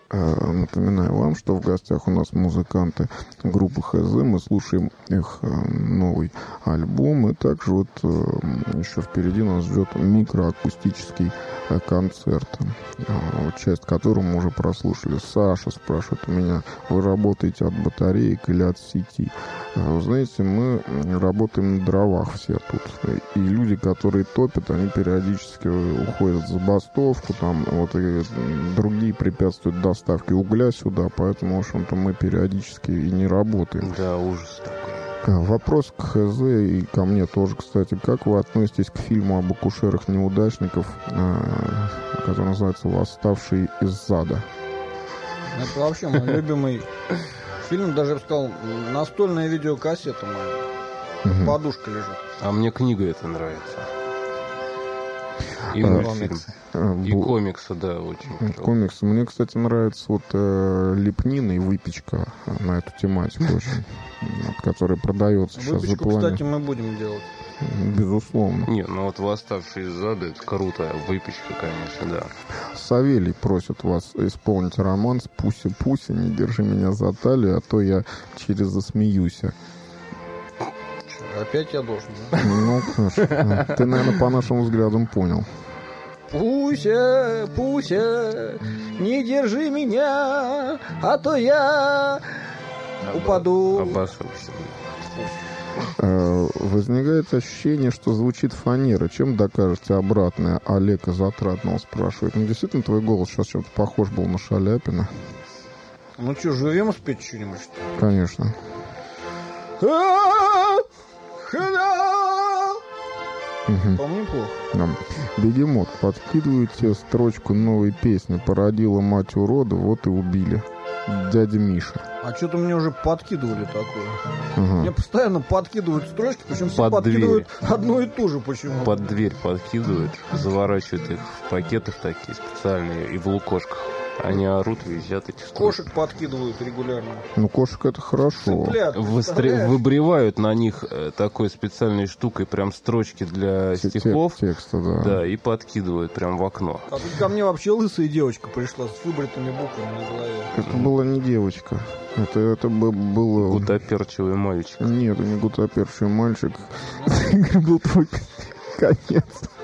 Напоминаю вам, что в гостях у нас музыканты группы ХЗ. Мы слушаем их новый альбом. И также вот еще впереди нас ждет микроакустический концерт, часть которого мы уже прослушали. Саша спрашивает у меня: вы работаете от батареек или от сети? Вы знаете, мы работаем на дровах все тут. И люди, которые топят, они периодически уходят в забастовку, там вот, и другие препятствуют доставке угля сюда, поэтому, в общем-то, мы периодически и не работаем. Да, ужас такой. Вопрос к ХЗ и ко мне тоже, кстати. Как вы относитесь к фильму об акушерах-неудачников, который называется «Восставший из зада»? Это вообще мой любимый фильм, даже, я бы сказал, настольная видеокассета моя. Подушка лежит. А мне книга эта нравится. И мультфильм. И комиксы, да, очень. Комиксы. Мне, кстати, нравится вот лепнина и выпечка на эту тематику очень, которая продается сейчас за плане. Кстати, мы будем делать. Безусловно. Не, ну вот «Восставший из зада» — это круто. Выпечка, конечно, да. Савелий просит вас исполнить романс «Пуся-пуся, не держи меня за талию, а то я через засмеюсь». Опять я должен, да? Ну, конечно. Ты, наверное, по нашим взглядам понял. Пуся, Пуся, не держи меня, а то я упаду. Обоссался. Возникает ощущение, что звучит фанера. Чем докажете обратное? Олег из Отрадного спрашивает. Ну, действительно, твой голос сейчас чем-то похож был на Шаляпина. Ну что, живем спеть что-нибудь, что ли? Конечно. По-моему, неплохо. Да. Бегемот, подкидываете строчку новой песни. Породила мать урода, вот и убили. Дядя Миша. А что-то мне уже подкидывали такое. Ага. Мне постоянно подкидывают строчки, причем все Под подкидывают одно и то же почему. Под дверь подкидывают, заворачивают их в пакеты такие специальные и в лукошках. Они орут, визжат эти строчки. Кошек подкидывают регулярно. Ну, кошек это хорошо. Цыплят, представляешь? Выбривают на них такой специальной штукой прям строчки для стихов. Текста, да. Да, и подкидывают прям в окно. А тут ко мне вообще лысая девочка пришла с выбритыми буквами на голове. Это была не девочка. Это было... Гутоперчивый мальчик. Нет, это не гутоперчивый мальчик. Это был твой конец.